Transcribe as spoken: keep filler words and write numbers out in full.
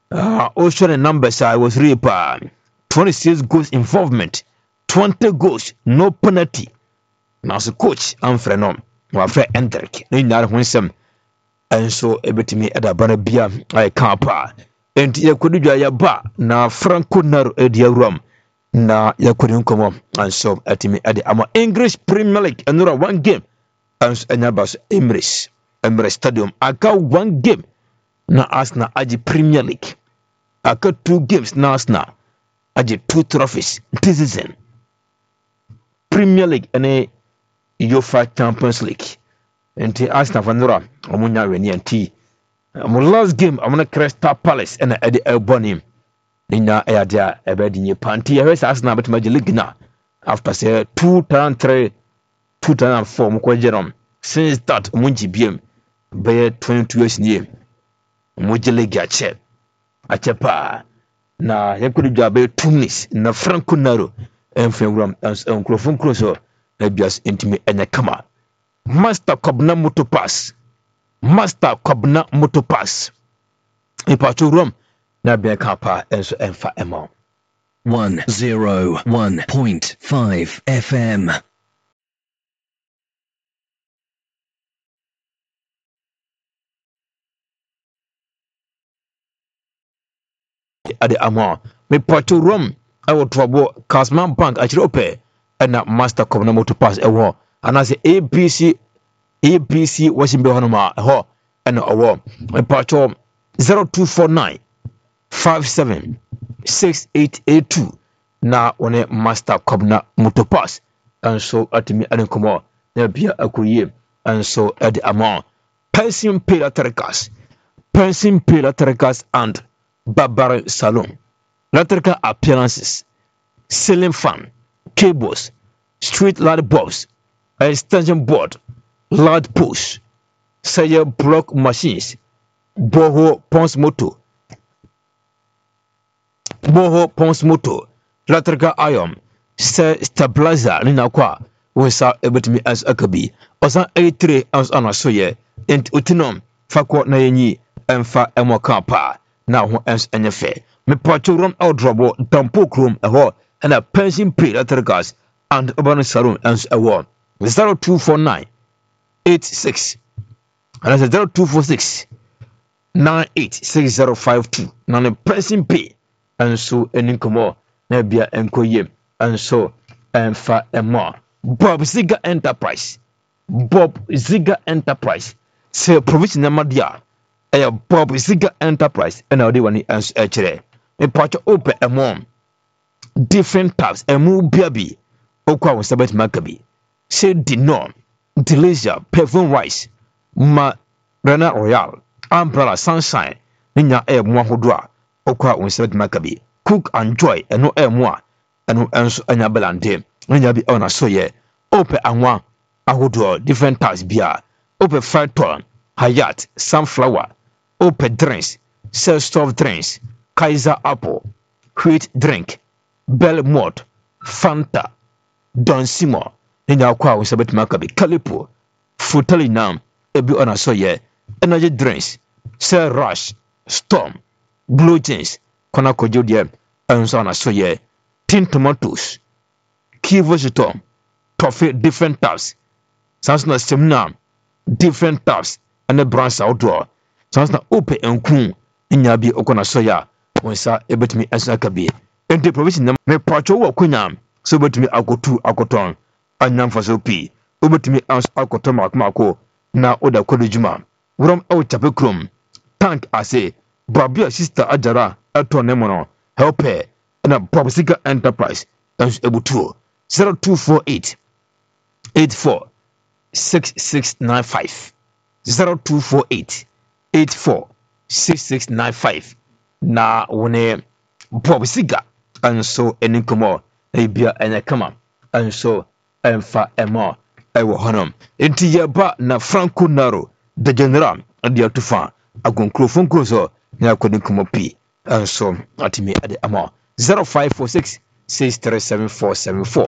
Uh, ocean numbers I was real pa. twenty-six goals involvement, twenty goals, no penalty. Now so coach amfrɛ no wafrɛ Endrick. No nyinaa ho nsɛm ɛnso ebetumi ɛda bana bia ayɛ kan pa. Enti yɛkɔdi dwa yɛba na Franco Naro edi awuram na yɛkɔdi nkɔmɔ ɛnso ɛtumi ɛde ama English Premier League ɛnura one game ɛnso ɛnya ba so Emirates Emirates Stadium aka one game na Arsenal agye Premier League. Aka two games na Arsenal agye two trophies this season. Premier League and UEFA Champions League. Nti Arsenal fanura omunya weni nti mo last game amona Crystal Palace and Eddie Elboni ninya eyadia ebedi nye panti ehwe Arsenal betuma je league na after say two thousand three two thousand four mo ko jerom since that omunji biem be twenty-two years ni mo je league ache ache pa na yakuri dwa be two minutes na Franco Naro enfenwram enkrofon kroso na bias intimi enya kama Master Kobna Motopass. Master Kobna Motopass. Ipacho rom na bia kapa enso enfa emo. one oh one point five F M. Ade amo. Me pacho rom ewo trouble Casman Bank achire ope na Master Kobna Motopass ewo. Anase A B C A B C washimbe honoma ho ena owo. Me pacho zero two four nine five seven six eight eight two na one Master Kobna Motopass enso atimi anenkomo na bia akoyie enso ede ama Pension Pay Latricas Pension Pay Latricas and Barber Salon Latrica appearances ceiling fan cables street light bulbs extension board light posts sayer block machines boho pons moto boho pons moto latrica iron stabilizer ni na kwa wesa ebetimi as akabi osan eighty-three ounce anaso ye ent utinom fakọ na yenyi emfa emoka pa na ho ens enyefe me pachorom outdrobo dampo krom eho na Pension Pay Latricas and urban salon ens ewo zero two four nine eight six and that's zero two four six nine eight six zero five two na ne Pension Pay and so eninkomo na bia enkoye and so emfa emo Bob Ziga Enterprise Bob Ziga Enterprise say provision na madia eh Bob Ziga Enterprise and now they want ans echere me patch open emo different types emu biabi okwa wo sabet makabi say dino delicious perfume wise ma Rena Royal umbrella sunshine nya e mo ahodo a okwa wo sabet makabi cook and joy eno e mo a eno enso anya belande nya bi ona so ye open anwa ahodo different types bia open fried ton Hayat sunflower open drinks sell soft drinks Kaiser apple wheat drink Bell Malt Fanta Don Simo nya kwa wo sabet makabi Calipo Futali nam ebi ona so ye energy drinks sell rush storm blue jeans kona kojo die enso ona so ye tin tomatoes kivo storm toffee different types sansna semna different types and the brands outdoor sansna open enku nya bi okona so ya wonsa ebetimi asaka bi ente provision me pacho wo kunya so betimi akotu akoton anyam faso pi obetimi ans akoton makmako na oda kodujuma wrom e chape krom tank ase babia sister ajara eto nemono help na Bob Ziga Enterprise ans ebutuo zero two four eight eight four six six nine five zero two four eight eight four six six nine five na wone Bob Ziga anso eninkomo ebia enekama anso emfa emo ewo honom enti yeba na Franco Naro the general ade atufa agonkrofon kroso na akodinkomo pi anso atimi ade ama zero five four six six three seven four seven four